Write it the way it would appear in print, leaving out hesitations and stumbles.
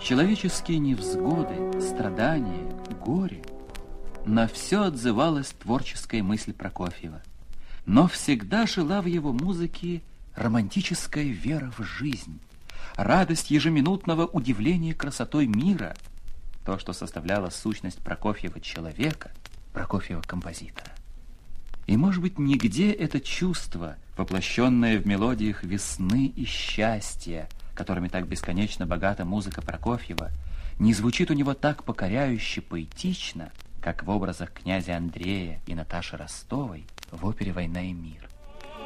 Человеческие невзгоды, страдания, горе — на все отзывалась творческая мысль Прокофьева. Но всегда жила в его музыке романтическая вера в жизнь, радость ежеминутного удивления красотой мира, то, что составляло сущность Прокофьева человека, Прокофьева композитора. И, может быть, нигде это чувство, воплощенное в мелодиях весны и счастья, которыми так бесконечно богата музыка Прокофьева, не звучит у него так покоряюще поэтично, как в образах князя Андрея и Наташи Ростовой в опере «Война и мир».